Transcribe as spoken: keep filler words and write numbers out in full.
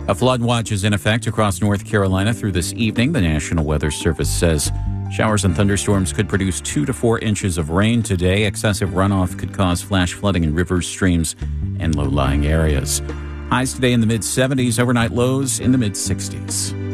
A flood watch is in effect across North Carolina through this evening. The National Weather Service says showers and thunderstorms could produce two to four inches of rain today. Excessive runoff could cause flash flooding in rivers, streams, and low-lying areas. Highs today in the mid seventies, overnight lows in the mid sixties.